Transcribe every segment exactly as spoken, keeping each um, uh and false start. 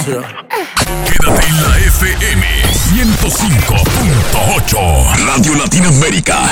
Yeah. Quédate en la F M ciento cinco punto ocho. Radio Latinoamérica.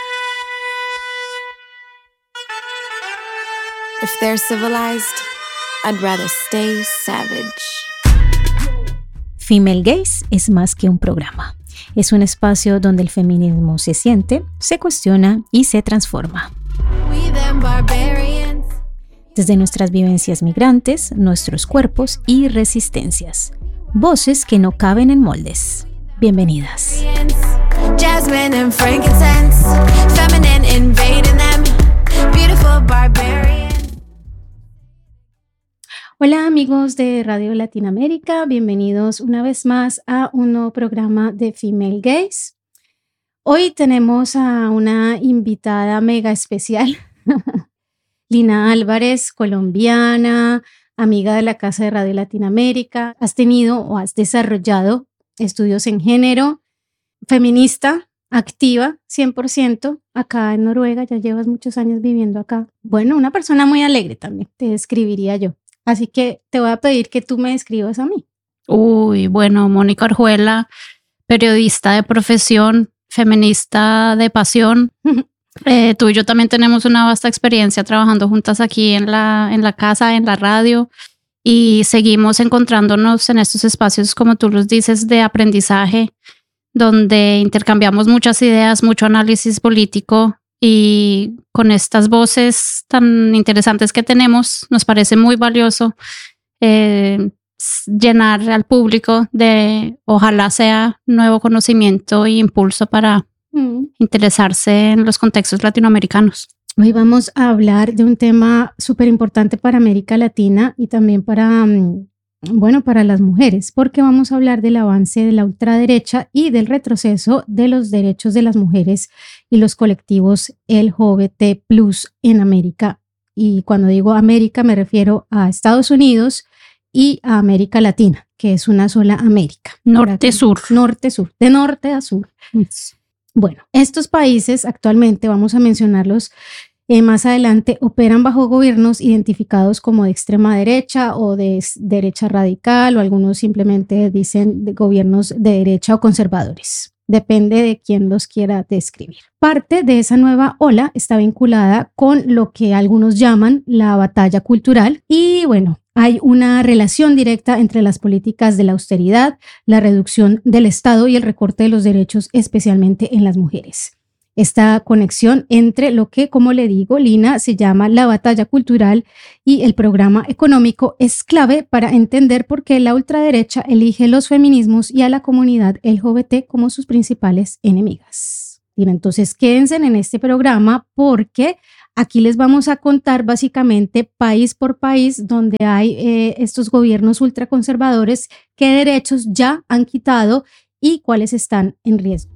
If they're civilized, I'd rather stay savage. Female Gaze es más que un programa. Es un espacio donde el feminismo se siente, se cuestiona y se transforma. We them barbarians. Desde nuestras vivencias migrantes, nuestros cuerpos y resistencias. Voces que no caben en moldes. Bienvenidas. Jasmine and frankincense, feminine invading them, beautiful barbarians. Hola amigos de Radio Latinoamérica, bienvenidos una vez más a un nuevo programa de Female Gaze. Hoy tenemos a una invitada mega especial, Lina Álvarez, colombiana, amiga de la Casa de Radio Latinoamérica. Has tenido o has desarrollado estudios en género, feminista, activa cien por ciento acá en Noruega, ya llevas muchos años viviendo acá. Bueno, una persona muy alegre también, te describiría yo. Así que te voy a pedir que tú me describas a mí. Uy, bueno, Mónica Orjuela, periodista de profesión, feminista de pasión. eh, tú y yo también tenemos una vasta experiencia trabajando juntas aquí en la, en la casa, en la radio, y seguimos encontrándonos en estos espacios, como tú los dices, de aprendizaje, donde intercambiamos muchas ideas, mucho análisis político. Y con estas voces tan interesantes que tenemos, nos parece muy valioso eh, llenar al público de, ojalá sea nuevo conocimiento e impulso para mm. interesarse en los contextos latinoamericanos. Hoy vamos a hablar de un tema súper importante para América Latina y también para, bueno, para las mujeres, porque vamos a hablar del avance de la ultraderecha y del retroceso de los derechos de las mujeres y los colectivos L G B T plus en América. Y cuando digo América me refiero a Estados Unidos y a América Latina, que es una sola América. Norte-sur. Norte-sur, de norte a sur. Yes. Bueno, estos países actualmente, vamos a mencionarlos eh, más adelante, operan bajo gobiernos identificados como de extrema derecha o de derecha radical, o algunos simplemente dicen de gobiernos de derecha o conservadores. Depende de quién los quiera describir. Parte de esa nueva ola está vinculada con lo que algunos llaman la batalla cultural y bueno, hay una relación directa entre las políticas de la austeridad, la reducción del Estado y el recorte de los derechos, especialmente en las mujeres. Esta conexión entre lo que, como le digo, Lina, se llama la batalla cultural y el programa económico es clave para entender por qué la ultraderecha elige los feminismos y a la comunidad L G B T como sus principales enemigas. Bien, entonces quédense en este programa porque aquí les vamos a contar básicamente país por país donde hay eh, estos gobiernos ultraconservadores, qué derechos ya han quitado y cuáles están en riesgo.